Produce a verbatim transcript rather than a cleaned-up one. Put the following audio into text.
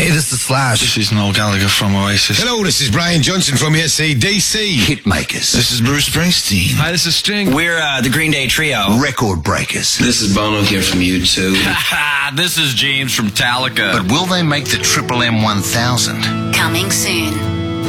Hey, this is Slash. This is Noel Gallagher from Oasis. Hello, this is Brian Johnson from A C D C. Hitmakers. This is Bruce Springsteen. Hi, this is Sting. We're uh, the Green Day Trio. Record breakers. This is Bono here from U two. This is James from Metallica. But will they make the Triple M one thousand? Coming soon.